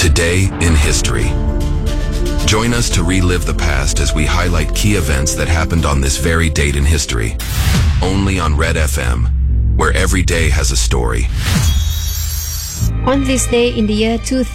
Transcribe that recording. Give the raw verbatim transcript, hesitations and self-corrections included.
Today in History. Join us to relive the past as we highlight key events that happened on this very date in history. Only on Red F M, where every day has a story. On this day in the year two thousand.